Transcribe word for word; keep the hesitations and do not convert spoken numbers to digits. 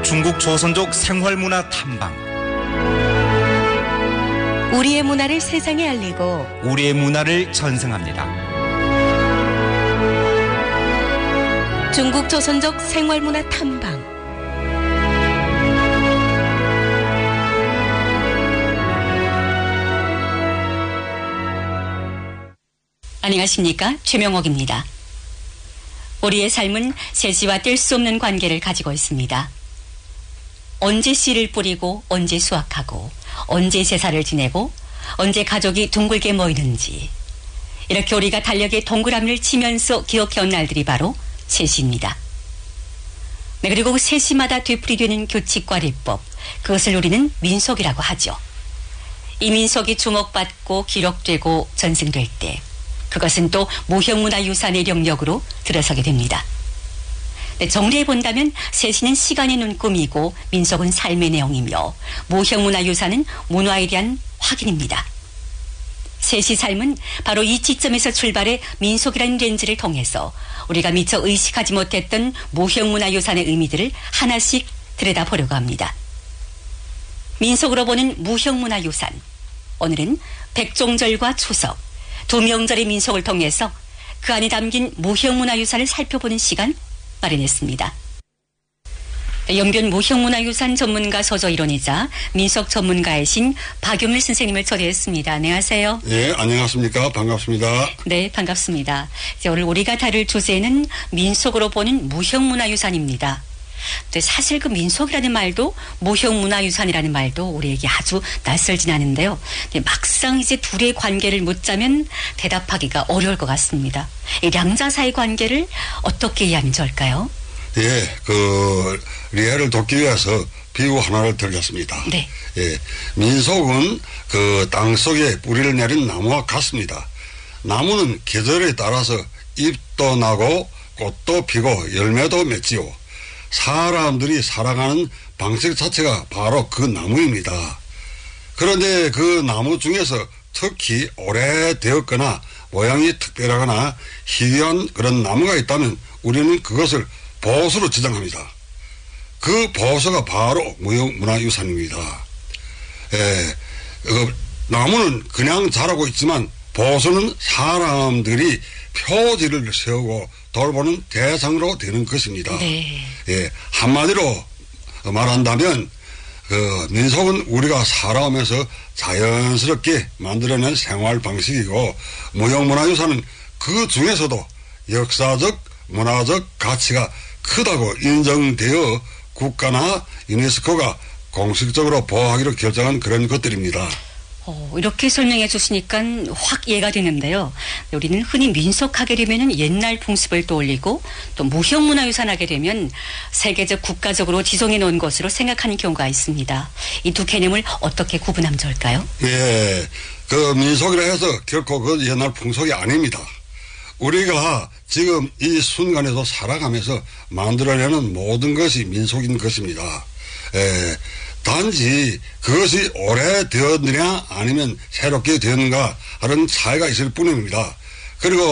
중국 조선족 생활문화 탐방. 우리의 문화를 세상에 알리고 우리의 문화를 전승합니다. 중국 조선족 생활문화 탐방. 안녕하십니까, 최명옥입니다. 우리의 삶은 세시와 뗄 수 없는 관계를 가지고 있습니다. 언제 씨를 뿌리고 언제 수확하고 언제 제사를 지내고 언제 가족이 둥글게 모이는지, 이렇게 우리가 달력에 동그라미를 치면서 기억해온 날들이 바로 세시입니다. 네, 그리고 세시마다 되풀이되는 규칙과리법, 그것을 우리는 민속이라고 하죠. 이 민속이 주목받고 기록되고 전승될 때 그것은 또 무형문화유산의 영역으로 들어서게 됩니다. 네, 정리해 본다면 세시는 시간의 눈금이고 민속은 삶의 내용이며 무형문화유산은 문화에 대한 확인입니다. 세시 삶은 바로 이 지점에서 출발해 민속이라는 렌즈를 통해서 우리가 미처 의식하지 못했던 무형문화유산의 의미들을 하나씩 들여다보려고 합니다. 민속으로 보는 무형문화유산, 오늘은 백종절과 추석 두 명절의 민속을 통해서 그 안에 담긴 무형문화유산을 살펴보는 시간 마련했습니다. 연변 무형문화유산 전문가 서조 이론이자 민속 전문가이신 박용일 선생님을 초대했습니다. 안녕하세요. 네, 안녕하십니까. 반갑습니다. 네, 반갑습니다. 이제 오늘 우리가 다룰 주제는 민속으로 보는 무형문화유산입니다. 사실 그 민속이라는 말도 무형문화유산이라는 말도 우리에게 아주 낯설진 않은데요. 막상 이제 둘의 관계를 묻자면 대답하기가 어려울 것 같습니다. 이 양자 사이 관계를 어떻게 이해하면 좋을까요? 예, 그 이해를 돕기 위해서 비유 하나를 들겠습니다. 네. 예, 민속은 그 땅 속에 뿌리를 내린 나무와 같습니다. 나무는 계절에 따라서 잎도 나고 꽃도 피고 열매도 맺지요. 사람들이 살아가는 방식 자체가 바로 그 나무입니다. 그런데 그 나무 중에서 특히 오래되었거나 모양이 특별하거나 희귀한 그런 나무가 있다면 우리는 그것을 보수로 지정합니다. 그 보수가 바로 무형문화유산입니다. 예, 그 나무는 그냥 자라고 있지만 보수는 사람들이 표지를 세우고 돌보는 대상으로 되는 것입니다. 네. 예, 한마디로 말한다면 그 민속은 우리가 살아오면서 자연스럽게 만들어낸 생활 방식이고, 무형문화유산은 그 중에서도 역사적, 문화적 가치가 크다고 인정되어 국가나 유네스코가 공식적으로 보호하기로 결정한 그런 것들입니다. 어, 이렇게 설명해 주시니까 확 이해가 되는데요. 우리는 흔히 민속하게 되면 옛날 풍습을 떠올리고 또 무형문화유산 하게 되면 세계적 국가적으로 지정해 놓은 것으로 생각하는 경우가 있습니다. 이 두 개념을 어떻게 구분하면 좋을까요? 예, 그 민속이라 해서 결코 그 옛날 풍속이 아닙니다. 우리가 지금 이 순간에도 살아가면서 만들어내는 모든 것이 민속인 것입니다. 예, 단지 그것이 오래되었느냐 아니면 새롭게 되었는가 하는 차이가 있을 뿐입니다. 그리고